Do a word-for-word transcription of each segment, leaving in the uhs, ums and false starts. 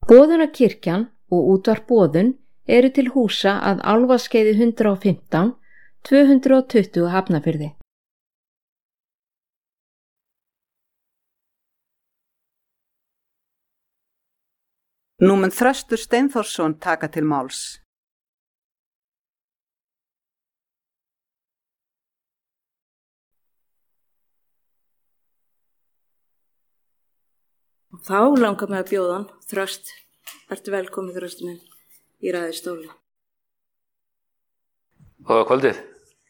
Boðunarkirkjan og útvarp Boðun eru til húsa að Álfaskeiði hundrað og fimmtán, tvö hundruð og tuttugu Hafnarfirði. Nú mun Þröstur Steinþórsson taka til máls. Og þá langar mig að bjóða hann, Þröst, ertu velkomin Þröstur minn, í ræðustólinn. Góða kvöldið.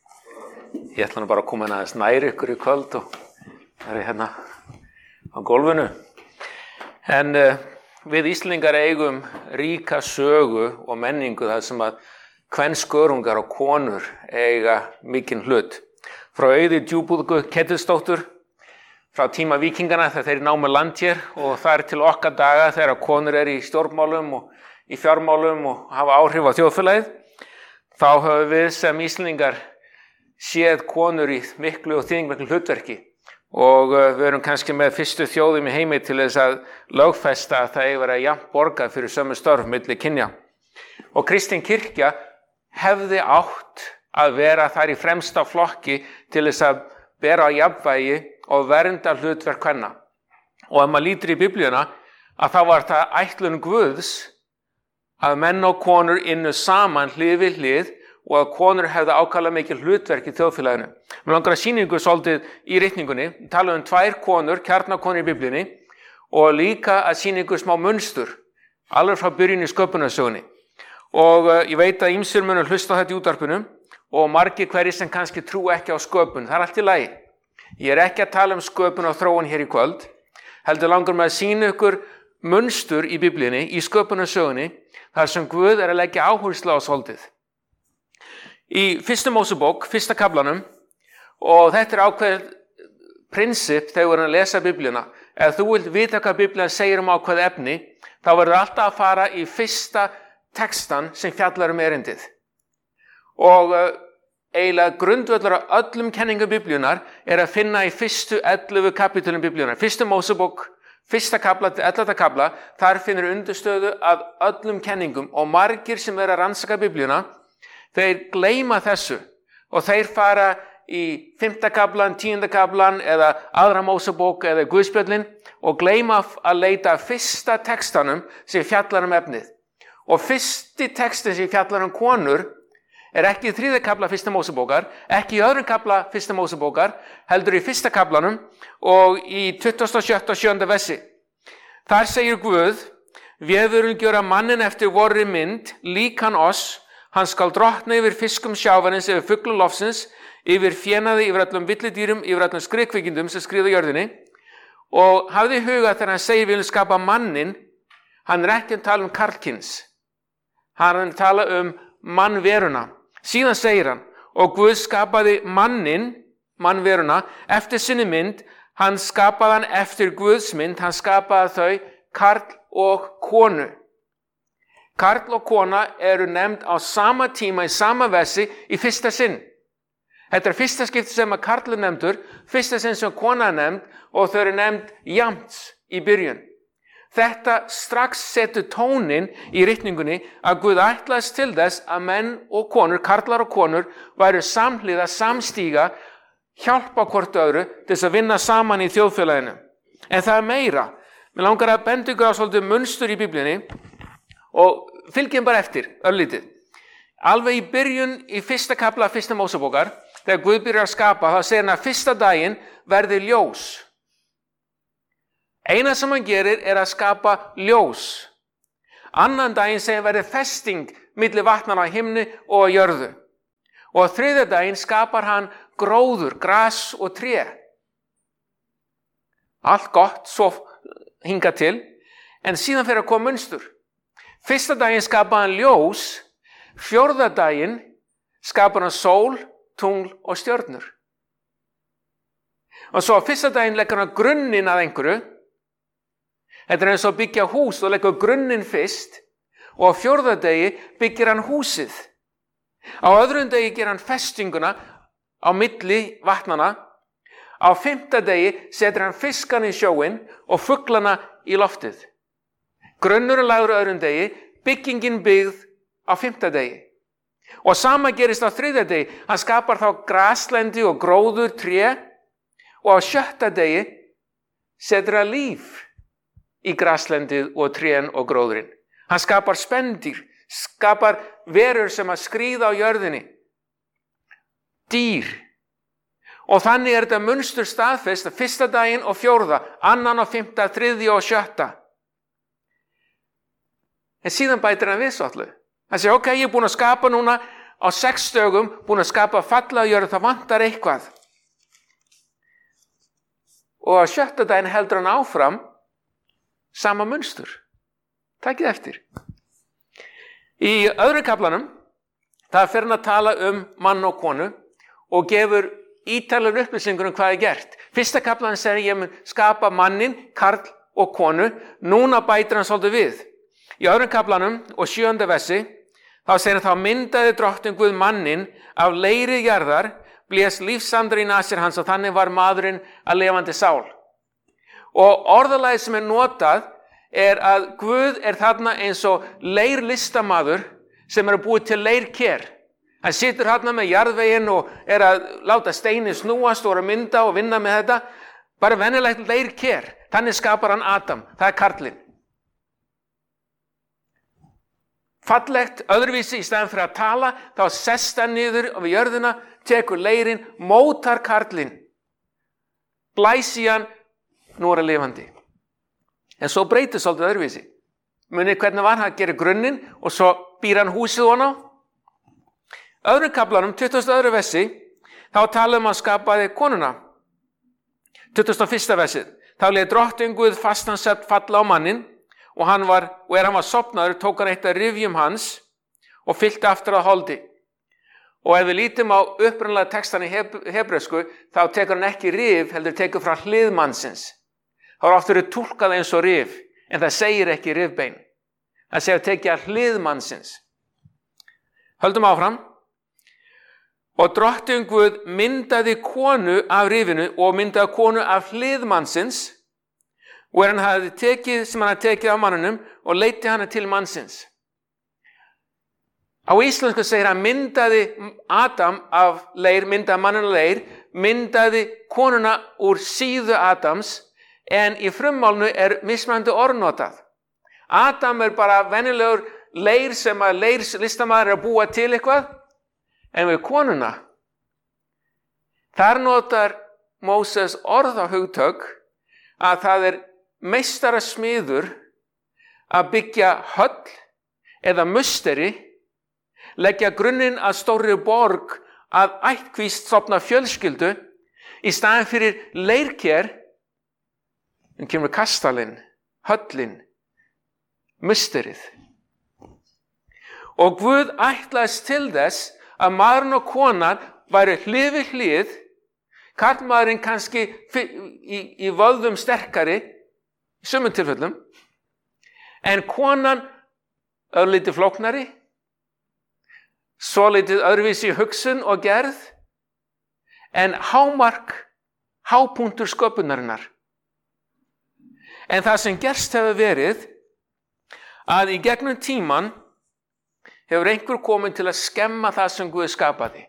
Ég ætla nú bara að koma aðeins nær ykkur í kvöld og það er hérna á gólfinu. En uh, við Íslendingar eigum ríka sögu og menningu þar sem að kvenskörungar og konur eiga mikinn hlut. Frá Auði Djúpúðgu Ketilsdóttur, frá tíma víkingana þegar þeir námu land hér og það er til okkar daga þegar konur eru í stjórnmálum og í fjármálum og hafa áhrif á þjóðfélagið. Þá höfum við sem Íslendingar séð konur í miklu og þýðingarmiklu hlutverki og við erum kannski með fyrstu þjóðum í heimi til þess að lögfesta að það eigi verið jafnt borgað fyrir sömu störf milli kynja. Og kristin kirkja hefði átt að vera þar í fremsta flokki til þess að bera á jafnvægi og vernda hlutverk kvenna. Og ef maður lítur í Biblíuna að þá var það ætlun Guðs að menn og konur ynnu saman hlið við hlið og að konur hefðu ákaflega mikil hlutverk í þjóðfélaginu. Mér langar að sýna ykkur svolítið í ritningunni, tala um tvær konur, kjarnakonur í Biblíunni og líka að sýna ykkur smá munstur, alveg frá byrjun í sköpunarsögunni. Og uh, ég veit að ýmsir munu hlusta á þetta í útvarpinu og margir hverjir sem kannski trú ekki á sköpun, það er allt í lagi. Ég er ekki að tala um sköpun og þróun hér í kvöld, heldur langar mig að sýna ykkur munstur í Biblíunni, í sköpunarsögunni, þar sem Guð er að leggja áherslu á svolítið. Í fyrstu Mósebók, fyrsta kaflanum, og þetta er ákveðið prinsip þegar við erum að lesa Biblíuna. Ef þú vilt vita hvað Biblían segir um ákveðið efni, þá verður alltaf að fara í fyrsta textan sem fjallar um erindið. Og uh, eiginlega grundvöllur á öllum kenningum Biblíunar er að finna í fyrstu ellefu kapítulum Biblíunar. Fyrstu Mósebók, fyrsta kafla til ellefta kafla, þar finnur undirstöðu að öllum kenningum og margir sem er að rannsaka Biblíuna, þeir gleyma þessu og þeir fara í fimmta kaflan, tíunda kaflan eða aðra Mósebók eða Guðspjöllin og gleyma að leita fyrsta textanum sem fjallar um efnið. Og fyrsti textin sem fjallar um konur er ekki í þriðja kafla fyrsta Mósebókar, ekki í öðrum kafla fyrsta Mósebókar, heldur í fyrsta kaflanum og í tuttugasta og sjötta og sjöunda versi. Þar segir Guð, við viljum gjöra mannin eftir vorri mynd, líkan oss, hann skal drottna yfir fiskum sjávarins, yfir fuglum lofsins, yfir fjenaði, yfir öllum villidýrum, yfir öllum skriðkvikindum sem skriða jörðinni. Og hafði í huga þegar hann segir við viljum skapa mannin, hann er ekki að tala um karlkyns, hann er að tala um mannveruna. Síðan segir hann, og Guð skapaði mannin, mannveruna, eftir sinni mynd, hann skapaði hann eftir Guðs mynd, hann skapaði þau karl og konu. Karl og kona eru nefnd á sama tíma í sama versi í fyrsta sinn. Þetta er fyrsta skipti sem að karl er nefndur, fyrsta sinn sem kona er nefnd og þau eru nefnd jafnt í byrjun. Þetta strax setur tónin í ritningunni að Guð ætlaðist til þess að menn og konur, karlar og konur, væru samhliða, samstíga, hjálpa hvort öðru til þess að vinna saman í þjóðfélaginu. En það er meira. Mér langar að benda ykkur á svolítið munstur í Biblíunni og fylgjum bara eftir, örlítið. Alveg í byrjun í fyrsta kafla fyrsta Mósebókar, þegar Guð byrjar að skapa, þá segir hann að fyrsta daginn verði ljós. Eina sem hann gerir er að skapa ljós. Annan daginn segir verði festing milli vatnanna á himni og á jörðu. Og á þriðja daginn skapar hann gróður, gras og tré. Allt gott, svo hinga til, en síðan fyrir að koma munstur. Fyrsta daginn skapar hann ljós, fjórða daginn skapar hann sól, tungl og stjörnur. Og svo fyrsta daginn leggur hann grunninn að einhverju. Þetta er eins og byggja hús og leggur grunninn fyrst og á fjórða degi byggir hann húsið. Á öðrum degi ger hann festinguna á milli vatnana. Á fimmta degi setur hann fiskan í sjóinn og fuglana í loftið. Grunnurinn lagður á öðrum degi, byggingin byggð á fimmta degi. Og sama gerist á þriðja degi. Hann skapar þá graslendi og gróður, tré, og á sjötta degi setur hann líf í graslendið og trén og gróðurinn. Hann skapar spendýr, skapar verur sem að skríða á jörðinni, dýr. Og þannig er þetta munstur staðfest að fyrsta daginn og fjórða, annan og fimmta, þriðja og sjötta. En síðan bætir hann við svolítið. Hann segir, ok, ég er búin að skapa núna á sex dögum, búin að skapa fallega jörð, það vantar eitthvað. Og á sjötta daginn heldur hann áfram sama munstur. Takið eftir. Í öðru kaflanum, það fer hann að tala um mann og konu og gefur ítalar upplýsingur um hvað er gert. Fyrsta kaflan segir ég mun skapa mannin, karl og konu. Núna bætir hann svolítið við. Í öðrum kaflanum og sjöunda versi, þá segir hann þá myndaði drottinn Guð mannin af leiri jarðar, blés lífsandar í nasir hans og þannig var maðurinn að lifandi sál. Og orðalagið sem er notað er að Guð er þarna eins og leirlistamaður sem er að búið til leirker. Hann situr þarna með jarðveginn og er að láta steini snúast og er að mynda og vinna með þetta. Bara venjulegt leirker. Þannig skapar hann Adam. Það er karlinn. Fallegt, öðruvísi í staðan fyrir að tala, þá sest hann niður við jörðina, tekur leirinn, mótar karlinn, blæs í hann, nú er hann lifandi. En svo breytir svolítið öðruvísi. Munið hvernig var hann að gera grunninn og svo býr hann húsið hona á. Öðrum kaflanum, tuttugasta og öðru versi, þá talum hann skapaði konuna. tuttugasta og fyrsta versið, þá leið drottinn Guð fastan svefn falla á mannin og hann var, og er hann var sofnaður, tók hann eitt af rifjum hans og fyllti aftur að holdi. Og ef við lítum á upprunalega textan í hebresku, þá tekur hann ekki rif, heldur tekur frá hlið mannsins. Það var oft verið túlkað eins og rif, en það segir ekki rifbein. Það segir að tekja hlið mannsins. Höldum áfram. Og drottinn Guð myndaði konu af rifinu og myndaði konu af hlið mannsins, og er hann hafði tekið sem hann hafði tekið af mannunum og leiddi hana til mannsins. Á íslensku segir hann myndaði Adam af leir, myndaði mannuna leir, myndaði konuna úr síðu Adams, en í frummálnu er mismunandi orð notað. Adam er bara venjulegur leir sem að leirlistamaður er að búa til eitthvað, en við konuna, þar notar Móses orð á hugtök að það er meistara smiður að byggja höll eða musteri, leggja grunninn að stórri borg, að ættkvísl stofna fjölskyldu, í staðinn fyrir leirker, en kemur kastalinn, höllin, musterið. Og Guð ætlaðist til þess að maðurinn og konan væri hlið við hlið, karlmaðurinn kannski í, í völdum sterkari, í sumum tilfellum, en konan örlítið flóknari, svolítið öðruvísi hugsun og gerð, en hámark, hápunktur sköpunarinnar. En það sem gerst hefur verið, að í gegnum tíman hefur einhver komin til að skemma það sem Guð skapaði.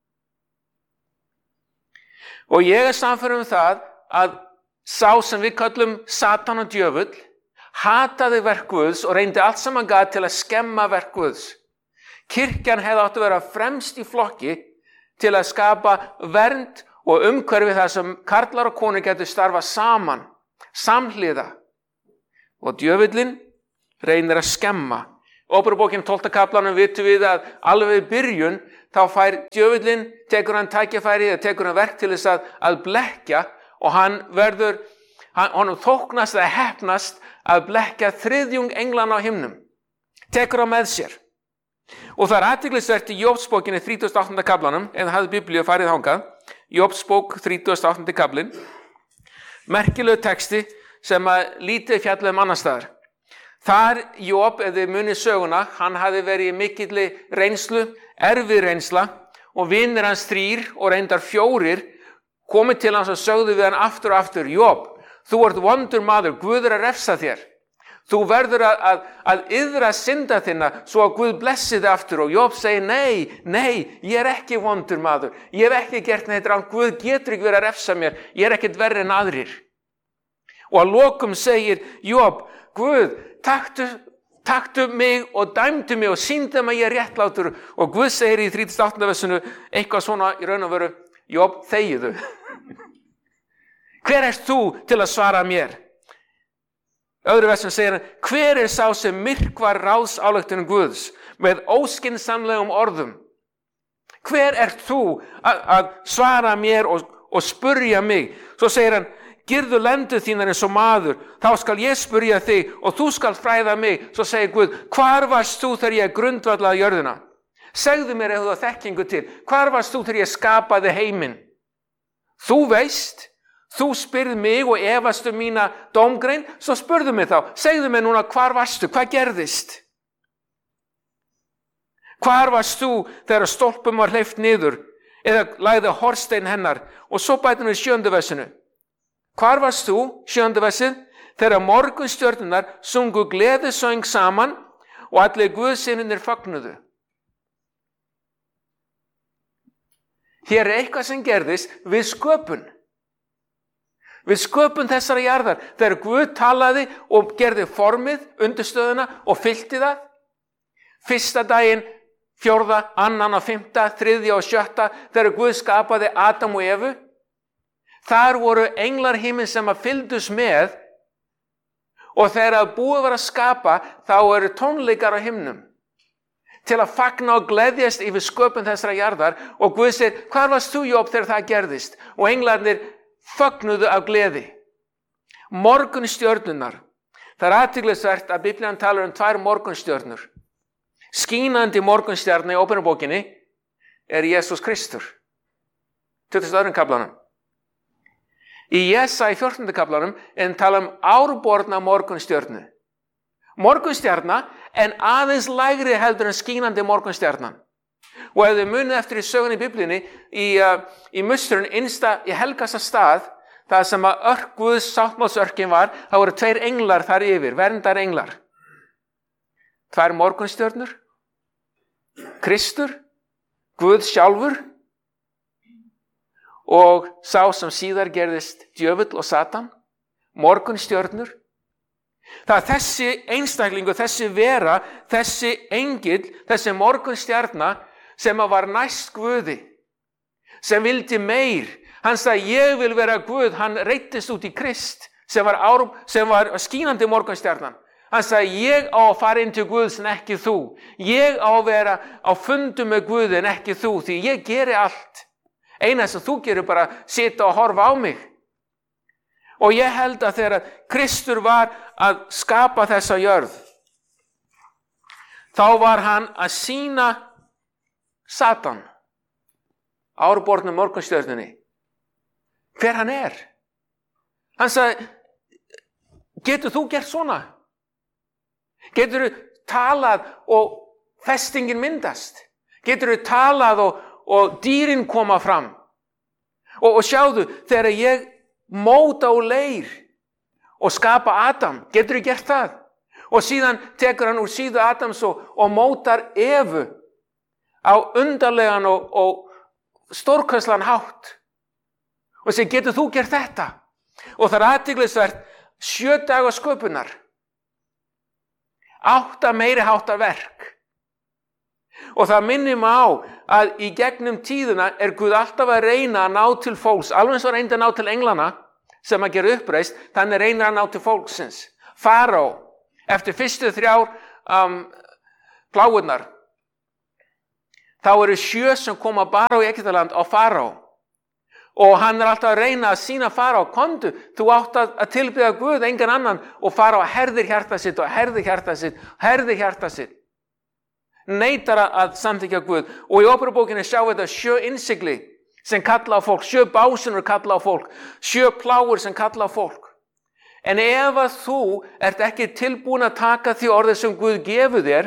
Og ég er sannfærður um það að sá sem við köllum Satan og djöfull hataði verk Guðs og reyndi allt sem hann gat til að skemma verk Guðs. Kirkjan hefði átt að vera fremst í flokki til að skapa vernd og umhverfi þar sem karlar og konur getur starfa saman, samhliða. Og djöfullinn reynir að skemma. Óperubókin tólfta kaflanum vitum við að alveg í byrjun þá fær djöfullinn, tekur hann tækifæri eða tekur hann verk til þess að, að blekkja og hann verður, hann, honum þóknast eða heppnast að blekkja þriðjung englana á himnum. Tekur hann með sér. Og það er athyglisvert í Jóbsbókinni þrítugasta og áttunda kaflanum, ef það hafði Biblíu farið þangað, Jóbsbók þrítugasta og áttundi kaflinn, merkilegu texti sem að lítið fjallað um annar staðar. Þar Jób, ef þið munið söguna, hann hafði verið í mikilli reynslu, erfið reynsla, og vinir hans þrír og reyndar fjórir komið til hans og sögðu við hann aftur og aftur, Jób, þú ert vondur maður, Guð er að refsa þér. Þú verður að, að, að yðra synda þinna svo að Guð blessi þig aftur. Og Job segir, nei, nei, ég er ekki vondur maður. Ég hef ekki gert neitt rangt. Guð getur ekki verið að refsa mér. Ég er ekkert verri en aðrir. Og að lokum segir Job, Guð, taktu, taktu mig og dæmdu mig og sýndu mig að ég er réttlátur. Og Guð segir í þrítugasta og áttunda versinu eitthvað svona í raun og veru, Job, þegiðu. Hver ert þú til að svara mér? Öðru versum segir hann, hver er sá sem myrkvar ráðsályktunum Guðs með óskynsamlegum orðum? Hver ert þú að, að svara mér og, og spurja mig? Svo segir hann, girðu lendur þínar eins og maður, þá skal ég spurja þig og þú skal fræða mig. Svo segir Guð, hvar varst þú þegar ég grundvallaði jörðina? Segðu mér ef þú það þekkingu til, hvar varst þú þegar ég skapaði heiminn? Þú veist, þú spyrð mig og efast um mína dómgrein, svo spurðu mig þá, segðu mig núna hvar varstu, hvað gerðist? Hvar varst þú þegar stólpum var hleypt niður eða lagði hornstein hennar? Og svo bætum við sjöndu versinu. Hvar varst þú, sjöndu versið, þegar morgunstjörnurnar sungu gleðisöng saman og allir guðsynir fagnuðu? Hér er eitthvað sem gerðist við sköpun. Við sköpun þessara jarðar, þegar Guð talaði og gerði formið, undirstöðuna og fyllti það. Fyrsta daginn, fjórða, annan og fimmta, þriðja og sjötta, þegar Guð skapaði Adam og Evu. Þar voru englar himinn sem að fylgdust með og þegar að búið var að skapa, þá eru tónleikar á himnum til að fagna og gleðjast yfir sköpun þessara jarðar og Guð segir, hvar varst þú, Job, þegar það gerðist? Og englarnir fögnuðu af gleði. Morgunstjörnurnar. Það er athyglisvert að Biblían talar um tvær morgunstjörnur. Skínandi morgunstjarna í Ópenubókinni er Jesús Kristur. tuttugasta og öðrum kaflanum. Í Jesaja fjórtánda kaflanum en tala um árborna morgunstjörnu. Morgunstjarna en aðeins lægri heldur en skínandi morgunstjarnan. Og ef þið munið eftir í sögunni í Biblíunni, í, uh, í musturinn innsta í helgasta stað, það sem að örk Guðs sáttmálsörkin var, það voru tveir englar þar yfir, verndar englar. Tvær morgunstjörnur, Kristur, Guð sjálfur og sá sem síðar gerðist djöfull og Satan, morgunstjörnur. Það er þessi einstaklingu, þessi vera, þessi engill, þessi morgunstjarna sem var næst Guði, sem vildi meir. Hann sagði, ég vil vera Guð, hann reittist út í Krist, sem var, ár, sem var skínandi morgunstjarnan. Hann sagði, ég á að fara inn til Guðs en ekki þú. Ég á að vera á fundu með Guði en ekki þú, því ég geri allt. Eina sem þú gerir bara sita og horfa á mig. Og ég held að þegar Kristur var að skapa þessa jörð, þá var hann að sýna Satan, árbornu morgunstjörnunni, hver hann er. Hann sagði, getur þú gert svona? Getur þú talað og festingin myndast? Getur þú talað og, og dýrin koma fram? Og, og sjáðu, þegar ég móta og leir og skapa Adam, getur þú gert það? Og síðan tekur hann úr síðu Adams og, og mótar Evu á undarlegan og, og stórkostlegan hátt. Og segir, getur þú gert þetta? Og það er athyglisvert, sjö daga sköpunar, átta meiri háttar verk. Og það minnir mig á að í gegnum tíðuna er Guð alltaf að reyna að ná til fólks, alveg eins og reyndi að ná til englana sem að gera uppreist, þannig reynir að ná til fólksins. Faró, eftir fyrstu þrjár um, plágurnar, þá eru sjö sem koma bara á Egyptaland á Faró. Og hann er alltaf að reyna að sýna Faró, komdu, þú átt að, að tilbiðja Guð, engan annan, og Faró herðir hjarta sitt og herðir hjarta sitt, herðir hjarta sitt. Neitar að samþykkja Guð. Og í Ópenubókinni sjáum við þetta sjö innsigli sem kalla á fólk, sjö básunur kalla á fólk, sjö plágur sem kalla á fólk. En ef að þú ert ekki tilbúin að taka því orðið sem Guð gefur þér,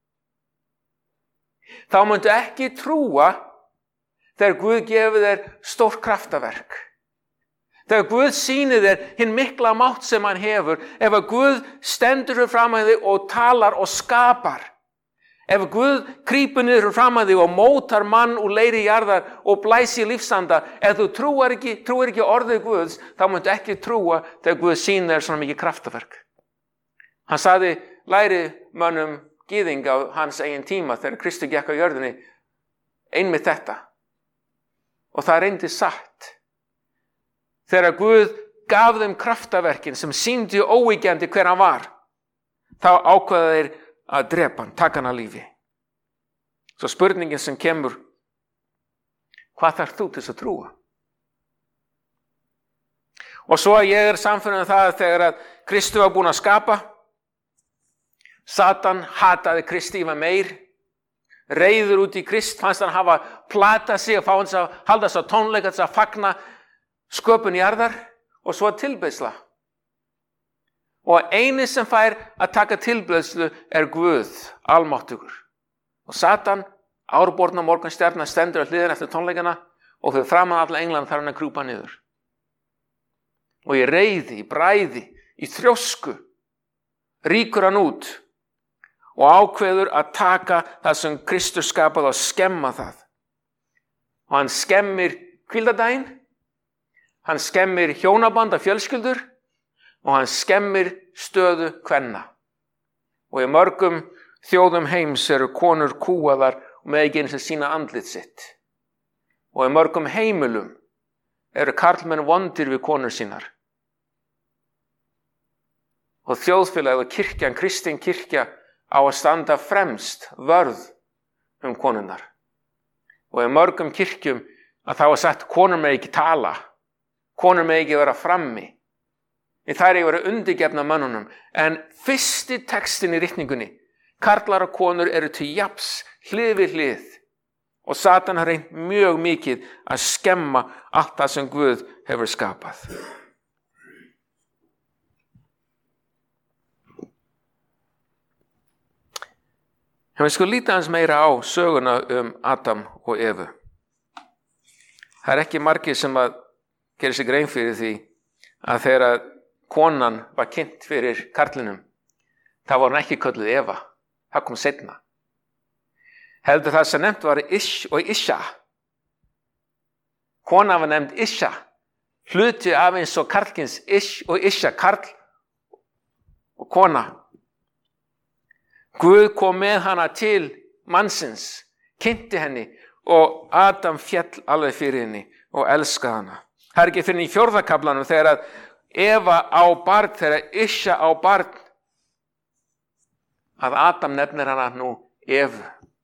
þá myndu ekki trúa þegar Guð gefur þér stórt kraftaverk. Þegar Guð sýnir þér hinn mikla mátt sem hann hefur, ef að Guð stendur fyrir fram að þig og talar og skapar, ef Guð krýpur niður fram að þig og mótar mann úr leiri jarðar og blæsi lífsanda, ef þú trúir ekki, trúir ekki orðið Guðs, þá muntu ekki trúa þegar Guð sýnir þér svona mikið kraftaverk. Hann sagði læri mönnum gyðing á hans eigin tíma þegar Kristur gekk á jörðinni, einmitt þetta. Og það reyndi satt. Þegar Guð gaf þeim kraftaverkin sem sýndi óyggjandi hver hann var, þá ákveða þeir að drepa hann, taka hann að lífi. Svo spurningin sem kemur, hvað þarf þú til þess að trúa? Og svo að ég er samfélag um það að þegar að Kristur var búinn að skapa, Satan hataði Kristi yfir meir, reiður út í Krist, fannst hann hafa platað sig og fá hans að halda svo tónleika þess að fagna sköpun jarðar og svo tilbeiðsla. Og eini sem fær að taka tilbeiðslu er Guð, almáttugur. Og Satan, árborna morgunstjarna, stendur á hliðina eftir tónleikana og fyrir framan alla englana þarf hann að krjúpa niður. Og í reiði, í bræði, í þrjósku, rýkur hann út og ákveður að taka það sem Kristus skapaði og skemma það. Og hann skemmir hvíldardaginn, hann skemmir hjónaband af fjölskyldur og hann skemmir stöðu kvenna. Og í mörgum þjóðum heims eru konur kúaðar og með ekki eins og sína andlit sitt. Og í mörgum heimilum eru karlmenn vondir við konur sínar. Og þjóðfélagið og kirkjan, kristin kirkja, á að standa fremst vörð um konunnar. Og í mörgum kirkjum að þá er sagt konur með ekki tala, konur með ekki vera frammi. En það er ekki vera undirgefna mönnunum. En fyrsti textin í ritningunni, karlar og konur eru til jafns hlið við hlið. Og Satan har reynt mjög mikið að skemma allt það sem Guð hefur skapað. En við skulum líta hans meira á söguna um Adam og Evu. Það er ekki margir sem að gera sig grein fyrir því að þegar konan var kynnt fyrir karlinum, þá var hann ekki kölluð Eva. Það kom seinna. Heldur það sem nefnt var Ish og Isha. Konan var nefnt Isha. Hluti af eins og karlkins Ish og Isha, karl og kona. Guð kom með hana til mannsins, kynnti henni og Adam fjall alveg fyrir henni og elskaði hana. Það er ekki fyrir í fjórða kaflanum þegar að Eva á barn, þegar Isha á barn, að Adam nefnir hana nú Evu.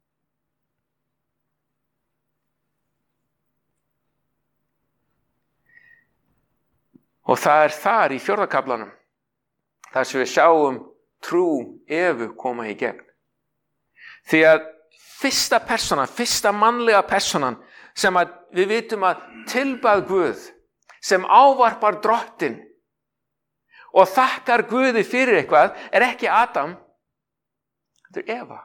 Og það er þar í fjórða kaflanum, þar sem við sjáum trú Evu koma í gegn. Því að fyrsta persónan, fyrsta mannlega persónan sem að við vitum að tilbað Guð, sem ávarpar drottinn og þakkar Guði fyrir eitthvað, er ekki Adam, þetta er Eva.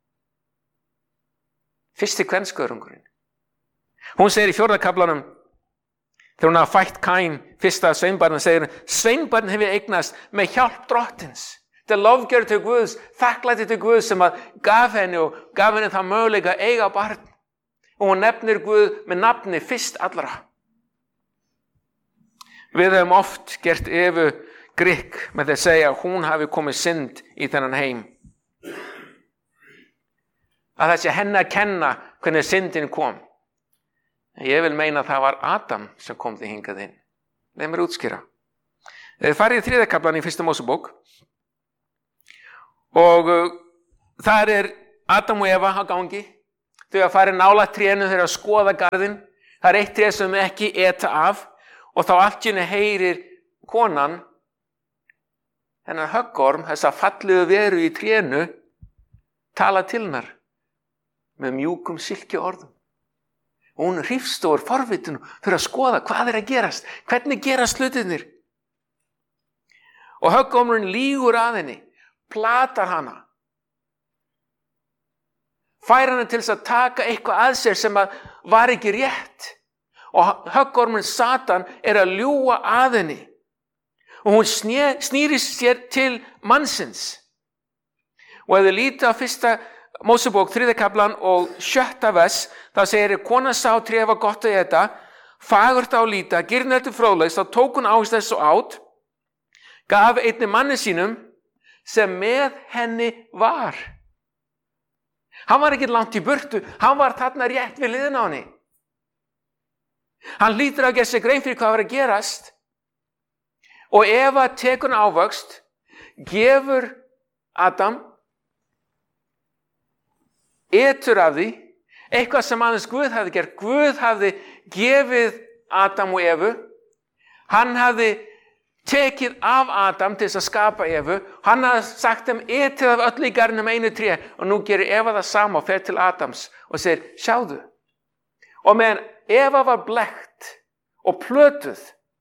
Fyrsti kvenskörungurinn. Hún segir í fjórða kaflanum, þegar hún hafa fætt Kain, fyrsta sveinbarn, segir hún, sveinbarn hefur eignast með hjálp drottins. Þetta er lofgjörð til Guðs, þakklæti til Guðs sem að gaf henni og gaf henni það möguleika að eiga barn. Og hún nefnir Guð með nafni fyrst allra. Við hefum oft gert Evu grikk með því að segja að hún hafi komið synd í þennan heim. Að það sé henni að kenna hvernig syndin kom. Ég vil meina að það var Adam sem kom því hingað inn. Leið mér útskýra. Þið farið í þriðja kaflan í fyrsta Mósebók. Og uh, þar er Adam og Eva á gangi. Þau að fara nálægt trénu, þeir að skoða garðinn. Það er eitt tré sem ekki eta af. Og þá allt í einu heyrir konan, hennar höggorm, þess að falliðu veru í trénu, tala til hennar með mjúkum silki orðum. Og hún hrifst og er forvitin fyrir að skoða hvað er að gerast, hvernig gerast hlutirnir. Og höggormurinn lýgur að henni. Platar hana, fær hana til þess að taka eitthvað að sér sem að var ekki rétt og höggormurinn Satan er að ljúga að henni. Og hún snýri sér til mannsins. Og ef þið lítið á fyrsta Mósebók, þriðja kaflan og sjötta vers, þá segir, kona sá tréð var gott að éta, fagurt á líta, girnir til fróðleiks, þá tók hún ást þess og át, gaf einni manni sínum sem með henni var. Hann var ekki langt í burtu, hann var þarna rétt við hliðina á henni. Hann hlýtur að gera sér grein fyrir hvað var að gerast. Og Eva tekur ávöxt, gefur Adam, etur af því, eitthvað sem aðeins Guð hafði gert. Guð hafði gefið Adam og Evu. Hann hafði tekið af Adam til þess að skapa Evu. Hann hafði sagt þeim, etið af öllu í garðinum einu tré. Og nú gerir Eva það sama og fer til Adams og segir, sjáðu. Og meðan Eva var blekkt og plötuð,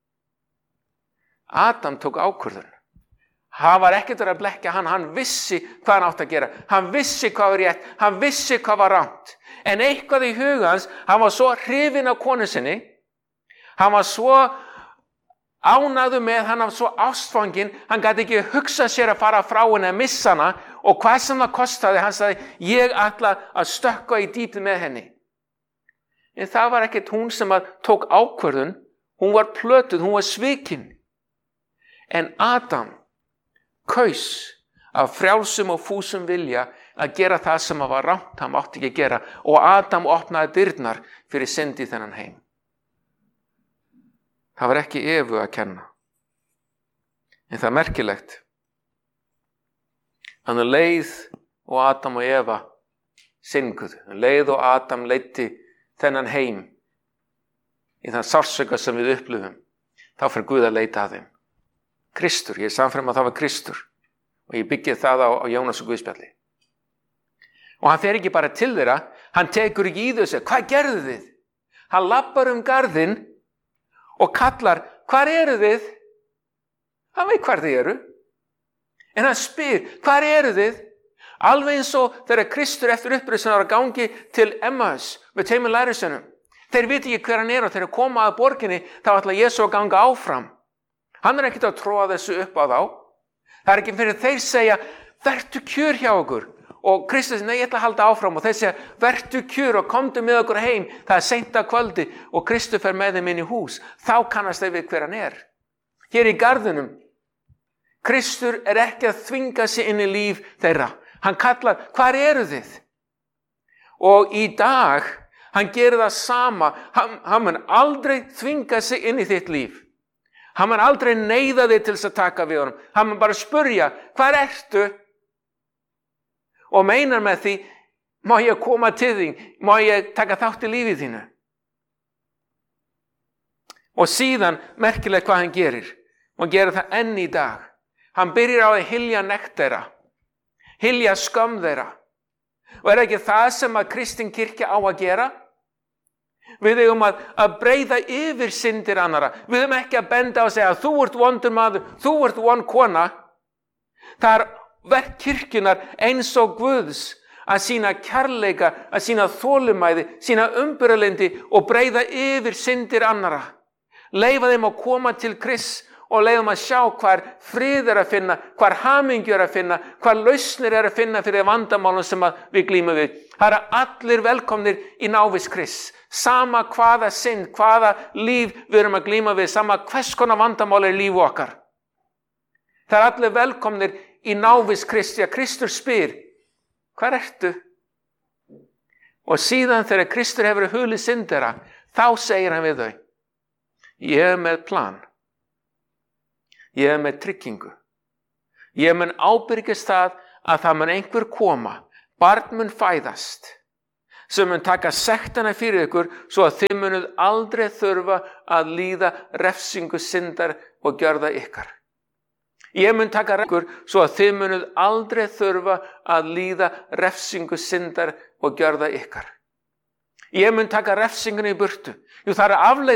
Adam tók ákvörðun. Hann var ekkert að blekkja hann, hann vissi hvað hann átt að gera. Hann vissi hvað var rétt, hann vissi hvað var rangt. En eitthvað í huga hans, hann var svo hrifinn af konu sinni, hann var svo ánægður með, hann var svo ástfanginn, hann gat ekki hugsað sér að fara frá henni að missa hana, og hvað sem það kostaði, hann sagði, ég ætla að stökkva í dýpið með henni. En það var ekkert hún sem að tók ákvörðun, hún var plötuð, hún var svikin. En Adam kaus af frjálsum og fúsum vilja að gera það sem var rangt, hann mátti ekki gera, og Adam opnaði dyrnar fyrir synd í þennan heim. Það var ekki Evu að kenna. En það er merkilegt. Hann leið og Adam og Eva synguðu. Hann leið og Adam leiddi þennan heim í þann sársauka sem við upplifum. Þá fyrir Guð að leita að þeim. Kristur, ég er samfram að það var Kristur. Og ég byggið það á, á Jónas og Guðspjalli. Og hann fer ekki bara til þeirra, hann tekur ekki í þau og segir, hvað gerðu þið? Hann lappar um garðinn og kallar, hvar eru þið? Hann veit hvar þið eru. En hann spyr, hvar eru þið? Alveg eins og þegar Kristur eftir uppreisuna var að gangi til Emmaus með tveimur lærisveinum. Þeir viti ekki hver hann er og þeir koma að borginni, þá ætla Jesú að ganga áfram. Hann er ekkert að tróða þessu upp á þá. Það er ekki fyrir þeir segja, vertu kjur hjá okkur. Og Kristus, nei, ég ætla að halda áfram. Og þeir segja, vertu kjur og komdu með okkur heim. Það er seint að kvöldi og Kristus fer með þeim inn í hús. Þá kannast þeir við hver hann er. Hér í garðinum, Kristur er ekki að þvinga sig inn í líf þeirra. Hann kallar, hvar eru þið? Og í dag, hann gerir það sama. Hann, hann mun aldrei þvinga sig inn í þitt líf. Hann mun aldrei neyða þig til þess að taka við honum. Hann mun bara spurja, hvar ertu? Og meinar með því, má ég koma til þín? Má ég taka þátt í lífið þínu? Og síðan, merkilegt hvað hann gerir. Og hann gerir það enn í dag. Hann byrjar á að hylja nekt þeirra. Hylja skömm þeirra. Og er ekki það sem að kristin kirkja á að gera? Við eigum að, að breyða yfir syndir annara. Við eigum ekki að benda og segja, þú ert vondur maður, þú ert von kona. Það er verk kirkjunar eins og Guðs að sína kærleika, að sína þolumæði, sína umburðarlyndi og breyða yfir syndir annara. Leyfa þeim að koma til Krists og leiðum að sjá hvar frið er að finna, hvar hamingju er að finna, hvar lausnir er að finna fyrir vandamálum sem við glímum við. Það eru allir velkomnir í návist Krists. Sama hvaða synd, hvaða líf við erum að glíma við, sama hvers konar vandamál er líf okkar. Það eru allir velkomnir í návist Krists, að Kristur spyr, hvar ertu? Og síðan þegar Kristur hefur hulið syndera, þá segir hann við þau, ég er með plan. Ég er með tryggingu. Ég mun ábyrgist það að það mun einhver koma, barn mun fæðast, sem mun taka sektina fyrir ykkur svo að þið munuð aldrei þurfa að líða refsingu syndar og gjörða ykkar. Ég mun taka ykkur svo að þið munuð aldrei þurfa að líða refsingu syndar og gjörða ykkar. Ég mun taka refsinguna í burtu. Jú, það er afleið